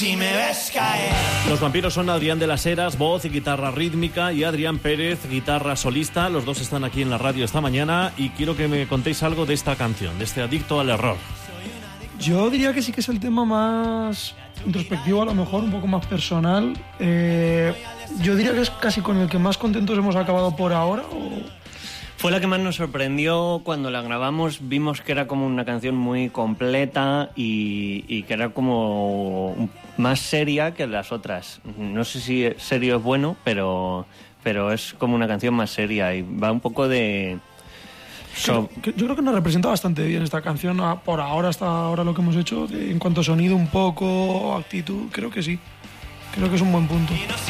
Si me ves caer. Los vampiros son Adrián de las Heras, voz y guitarra rítmica, y Adrián Pérez, guitarra solista. Los dos están aquí en la radio esta mañana y quiero que me contéis algo de esta canción, de este Adicto al Error. Yo diría que sí que es el tema más introspectivo, a lo mejor, un poco más personal. Yo diría que es casi con el que más contentos hemos acabado por ahora. Fue la que más nos sorprendió cuando la grabamos. Vimos que era como una canción muy completa y que era como más seria que las otras. No sé si serio es bueno, pero es como una canción más seria y va un poco de... Yo creo que nos representa bastante bien esta canción por ahora, hasta ahora lo que hemos hecho, en cuanto a sonido un poco, actitud, creo que sí. Creo que es un buen punto.